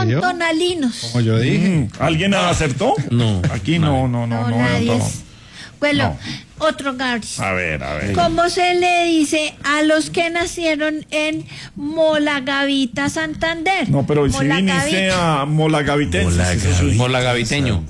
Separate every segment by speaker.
Speaker 1: tonalinos.
Speaker 2: Como yo dije.
Speaker 3: ¿Alguien acertó?
Speaker 2: No.
Speaker 3: Aquí no.
Speaker 1: Nadie. Bueno,
Speaker 3: No.
Speaker 1: otro Gary.
Speaker 3: A ver.
Speaker 1: ¿Cómo se le dice a los que nacieron en Molagavita, Santander?
Speaker 3: No, pero si viniste a Molagavitenses.
Speaker 2: Molagaviteño.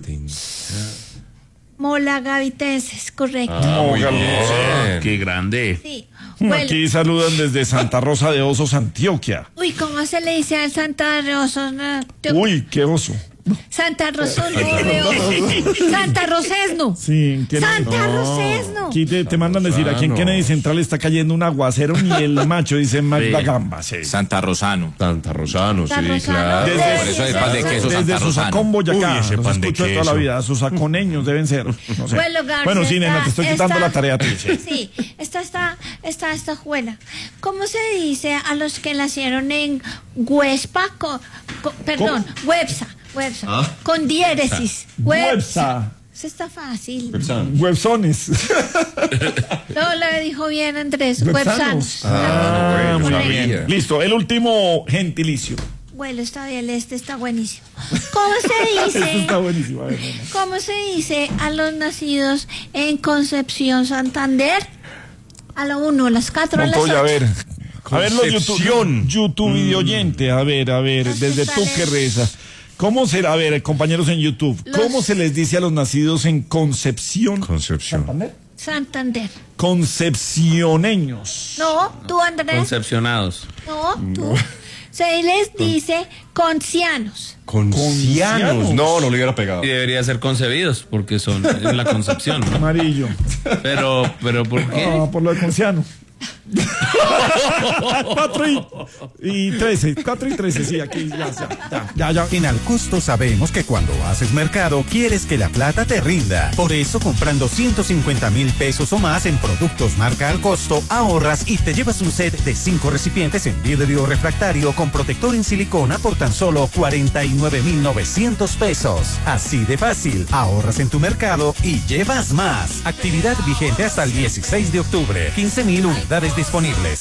Speaker 1: Molagavitenses, correcto.
Speaker 3: Muy bien.
Speaker 2: Qué grande.
Speaker 1: Sí. Bueno,
Speaker 3: Aquí saludan desde Santa Rosa de Osos, Antioquia.
Speaker 1: uy, ¿cómo se le dice al Santa Rosa?
Speaker 3: Uy, qué oso.
Speaker 1: Santa Rosa, no, Santa Rosesno.
Speaker 3: Sí,
Speaker 1: Santa Rosesno.
Speaker 3: Aquí te mandan decir, aquí en Kennedy Central está cayendo un aguacero, ni el macho, dice Magda Gamba. Sí.
Speaker 4: Santa Rosano.
Speaker 5: Santa Rosano, sí,
Speaker 1: Santa Rosano.
Speaker 5: claro.
Speaker 4: Por eso es pan de queso
Speaker 3: Desde
Speaker 4: Santa Rosano.
Speaker 3: Susacón, Boyacá.
Speaker 5: Uy, ese
Speaker 3: Los
Speaker 5: pan de
Speaker 3: escucho de toda la
Speaker 5: queso.
Speaker 3: vida. Susaconeños deben ser. No sé.
Speaker 1: Garza,
Speaker 3: Bueno, sí, nena, te estoy quitando la tarea a ti.
Speaker 1: Sí, esta buena. ¿Cómo se dice a los que nacieron en Huespa? Websa. Con diéresis.
Speaker 3: Websa.
Speaker 1: Eso está fácil.
Speaker 3: Websones.
Speaker 1: No, lo dijo bien Andrés.
Speaker 3: Websanos.
Speaker 1: Websanos.
Speaker 3: Muy
Speaker 1: Bueno,
Speaker 3: bien. Listo, el último gentilicio.
Speaker 1: Bueno, está bien, este está buenísimo. ¿Cómo se
Speaker 3: Esto
Speaker 1: dice?
Speaker 3: está buenísimo. A ver, nena.
Speaker 1: ¿Cómo se dice a los nacidos en Concepción, Santander? A la 1, a las 4, a las 8.
Speaker 3: Montoya, a ver. A ver los
Speaker 5: Concepción.
Speaker 3: YouTube video oyente. A ver, desde tú que rezas. ¿Cómo será? A ver, compañeros en YouTube. ¿Cómo se les dice a los nacidos en Concepción? ¿Santander?
Speaker 1: Santander.
Speaker 3: Concepcioneños.
Speaker 1: No, tú, Andrés.
Speaker 2: Concepcionados.
Speaker 1: No, tú. Se les dice concianos.
Speaker 5: Concianos. No le hubiera pegado.
Speaker 2: Y debería ser concebidos, porque son en la concepción, ¿no?
Speaker 3: Amarillo.
Speaker 2: Pero ¿por qué?
Speaker 3: Por lo de conciano. 4 y 13, sí, aquí ya.
Speaker 6: En Alcosto sabemos que cuando haces mercado quieres que la plata te rinda. Por eso comprando 150,000 pesos o más en productos marca Alcosto, ahorras y te llevas un set de 5 recipientes en vidrio refractario con protector en silicona por tan solo 49,900 pesos. Así de fácil, ahorras en tu mercado y llevas más. Actividad vigente hasta el 16 de octubre. 15,000 unidades disponibles.